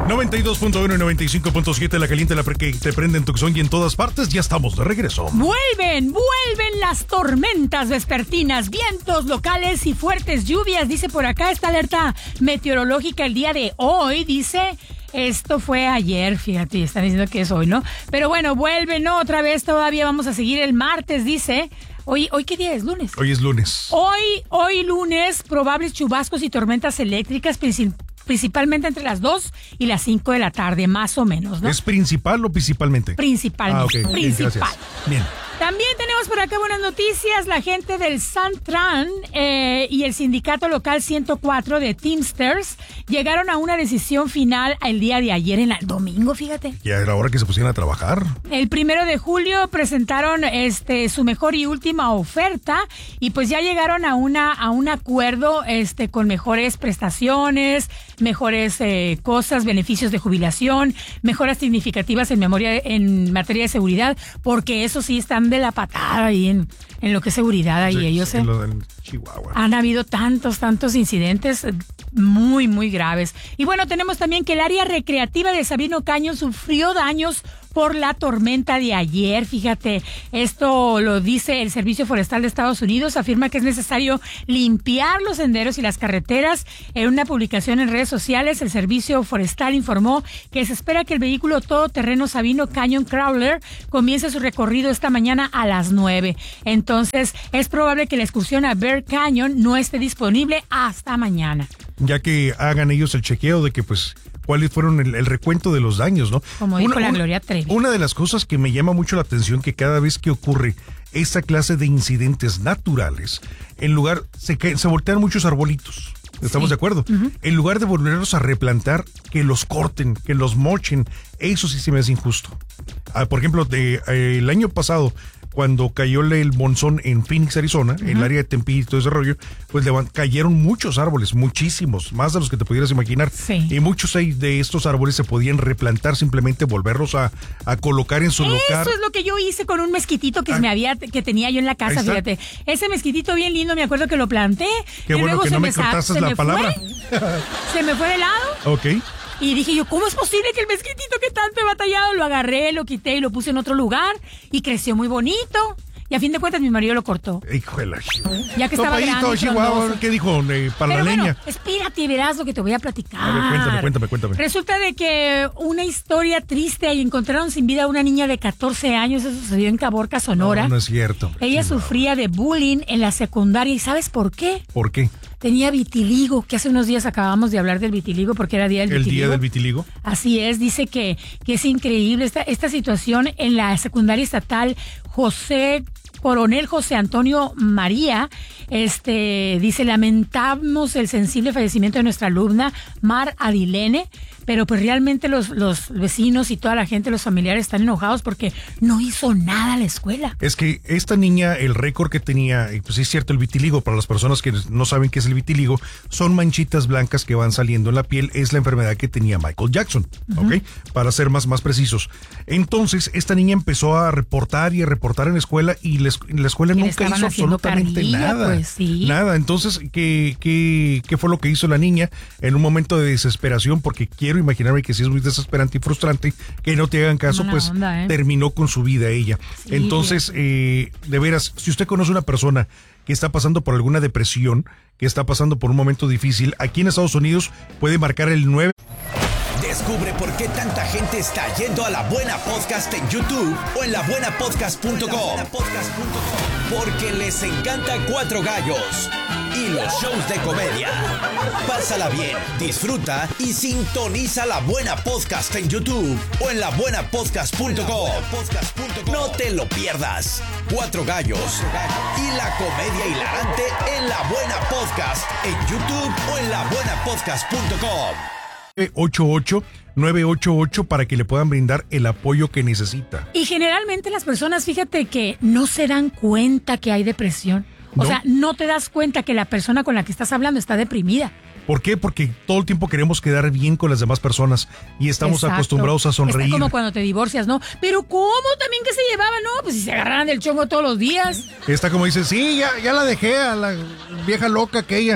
92.1 y 95.7, la caliente, la que te prende en Tucson y en todas partes. Ya estamos de regreso. Vuelven las tormentas vespertinas, vientos locales y fuertes lluvias. Dice por acá esta alerta meteorológica el día de hoy. Dice, esto fue ayer, fíjate, están diciendo que es hoy, ¿no? Pero bueno, vuelven, ¿no? Otra vez todavía vamos a seguir el martes, dice. ¿Hoy ¿qué día es? ¿Lunes? Hoy es lunes. Hoy lunes, probables chubascos y tormentas eléctricas principalmente entre las 2 y las 5 de la tarde, más o menos, ¿no? ¿Es principal o principalmente? Principalmente. Ok, principal. gracias. Bien. También tenemos por acá buenas noticias. La gente del Santran y el sindicato local 104 de Teamsters llegaron a una decisión final el día de ayer, en el domingo, fíjate. Ya era hora que se pusieran a trabajar. El 1 de julio presentaron su mejor y última oferta y pues ya llegaron a un acuerdo con mejores prestaciones, mejores cosas, beneficios de jubilación, mejoras significativas en materia de seguridad, porque eso sí están de la patada ahí en lo que es seguridad ahí. Sí, ellos en Chihuahua. Han habido tantos incidentes muy, muy graves. Y bueno, tenemos también que el área recreativa de Sabino Canyon sufrió daños por la tormenta de ayer. Fíjate, esto lo dice el Servicio Forestal de Estados Unidos. Afirma que es necesario limpiar los senderos y las carreteras. En una publicación en redes sociales, el Servicio Forestal informó que se espera que el vehículo todoterreno Sabino Canyon Crawler comience su recorrido esta mañana a las 9. Entonces, es probable que la excursión a Bear Canyon no esté disponible hasta mañana. Ya que hagan ellos el chequeo de que, pues, cuáles fueron el recuento de los daños, ¿no? Como dijo la Gloria Trevi. Una de las cosas que me llama mucho la atención, que cada vez que ocurre esta clase de incidentes naturales, se voltean muchos arbolitos. ¿Estamos de acuerdo? Uh-huh. En lugar de volverlos a replantar, que los corten, que los mochen, eso sí se me hace injusto. Por ejemplo, el año pasado, cuando cayó el monzón en Phoenix, Arizona, en el área de Tempe y todo ese rollo, pues cayeron muchos árboles, muchísimos, más de los que te pudieras imaginar. Sí. Y muchos de estos árboles se podían replantar, simplemente volverlos a colocar en su lugar. Eso es lo que yo hice con un mezquitito que tenía yo en la casa, fíjate. Ese mezquitito bien lindo, me acuerdo que lo planté. Qué bueno luego que no me cortaste la palabra. Se me fue de lado. Ok. Y dije yo, ¿cómo es posible que el mezquitito que tanto he batallado lo agarré, lo quité y lo puse en otro lugar? Y creció muy bonito. Y a fin de cuentas mi marido lo cortó. Hijo de la... Ya que estaba grande. Chihuahua, ¿qué dijo? Para la leña. Espérate, verás lo que te voy a platicar. A ver, cuéntame. Resulta de que una historia triste, y encontraron sin vida a una niña de 14 años. Eso sucedió en Caborca, Sonora. No es cierto. Ella sufría de bullying en la secundaria. ¿Y sabes por qué? ¿Por qué? Tenía vitiligo, que hace unos días acabamos de hablar del vitiligo porque era día del vitiligo. ¿El día del vitiligo? Así es, dice que es increíble esta situación en la secundaria estatal Coronel José Antonio María. Dice, lamentamos el sensible fallecimiento de nuestra alumna Mar Adilene, pero pues realmente los vecinos y toda la gente, los familiares están enojados porque no hizo nada a la escuela. Es que esta niña, el récord que tenía, pues es cierto, el vitiligo, para las personas que no saben qué es el vitiligo, son manchitas blancas que van saliendo en la piel, es la enfermedad que tenía Michael Jackson, ¿ok? Para ser más precisos. Entonces, esta niña empezó a reportar en la escuela y la escuela nunca hizo absolutamente nada. Pues, sí. Nada. Entonces, ¿qué fue lo que hizo la niña? En un momento de desesperación, porque quiero imaginarme que si es muy desesperante y frustrante que no te hagan caso, pues terminó con su vida ella. Sí. Entonces, de veras, si usted conoce una persona que está pasando por alguna depresión, que está pasando por un momento difícil, aquí en Estados Unidos puede marcar el 9. Descubre por qué tanta gente está yendo a La Buena Podcast en YouTube o en labuenapodcast.com. Porque les encanta Cuatro Gallos y los shows de comedia. Pásala bien, disfruta y sintoniza La Buena Podcast en YouTube o en labuenapodcast.com. No te lo pierdas. Cuatro Gallos y la comedia hilarante en La Buena Podcast en YouTube o en labuenapodcast.com. 988 para que le puedan brindar el apoyo que necesita. Y generalmente las personas, fíjate que no se dan cuenta que hay depresión. O sea, no te das cuenta que la persona con la que estás hablando está deprimida. ¿Por qué? Porque todo el tiempo queremos quedar bien con las demás personas y estamos acostumbrados a sonreír. Está como cuando te divorcias, ¿no? Pero ¿cómo también que se llevaban? No, pues si se agarraran del chongo todos los días. Está como dice, sí, ya la dejé a la vieja loca que ella...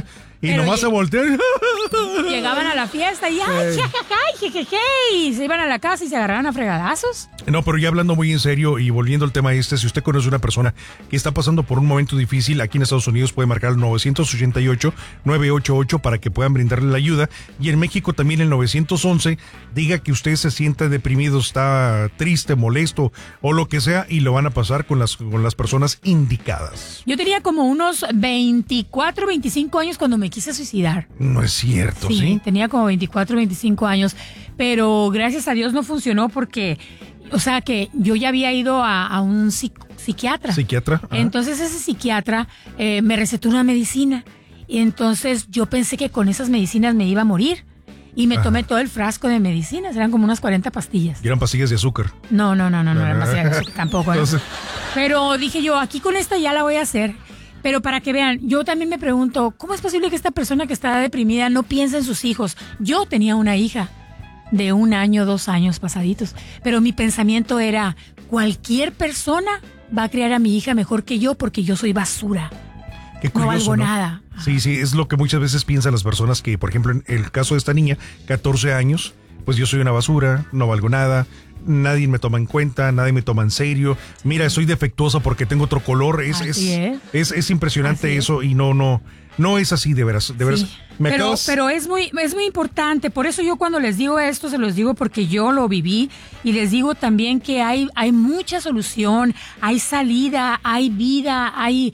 Y nomás se voltean. Llegaban a la fiesta y ¡ay, jejeje! Y se iban a la casa y se agarraban a fregadazos. No, pero ya hablando muy en serio y volviendo al tema si usted conoce una persona que está pasando por un momento difícil aquí en Estados Unidos, puede marcar el 988-988 para que puedan brindarle la ayuda. Y en México también el 911, diga que usted se sienta deprimido, está triste, molesto o lo que sea, y lo van a pasar con las personas indicadas. Yo tenía como unos 24, 25 años cuando me quise suicidar. No es cierto, ¿sí? Tenía como 24, 25 años, pero gracias a Dios no funcionó porque, o sea, que yo ya había ido a un psiquiatra. ¿Psiquiatra? Ajá. Entonces ese psiquiatra me recetó una medicina y entonces yo pensé que con esas medicinas me iba a morir. Y me tomé todo el frasco de medicinas, eran como unas 40 pastillas. ¿Y eran pastillas de azúcar? No, eran pastillas de azúcar, tampoco. Entonces... Pero dije yo, aquí con esta ya la voy a hacer. Pero para que vean, yo también me pregunto, ¿cómo es posible que esta persona que está deprimida no piense en sus hijos? Yo tenía una hija de 1 año, 2 años pasaditos, pero mi pensamiento era, cualquier persona va a criar a mi hija mejor que yo porque yo soy basura. Qué curioso, no valgo nada. Sí, es lo que muchas veces piensan las personas que, por ejemplo, en el caso de esta niña, 14 años, pues yo soy una basura, no valgo nada, nadie me toma en cuenta, nadie me toma en serio. Mira, soy defectuosa porque tengo otro color. Es impresionante eso y no es así, de veras. Sí. Pero es muy importante. Por eso yo cuando les digo esto, se los digo porque yo lo viví y les digo también que hay mucha solución, hay salida, hay vida, hay